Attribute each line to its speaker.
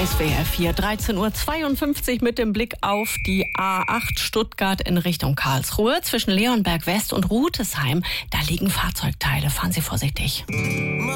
Speaker 1: SWR 4, 13:52 Uhr mit dem Blick auf die A8 Stuttgart in Richtung Karlsruhe. Zwischen Leonberg West und Rutesheim, da liegen Fahrzeugteile. Fahren Sie vorsichtig.